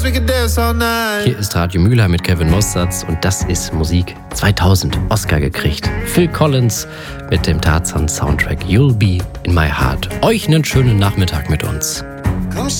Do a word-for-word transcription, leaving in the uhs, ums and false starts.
dance, we can dance all night. Hier ist Radio Mülheim mit Kevin Mossatz und das ist Musik zweitausend, Oscar gekriegt. Phil Collins mit dem Tarzan-Soundtrack You'll Be in My Heart. Euch einen schönen Nachmittag mit uns.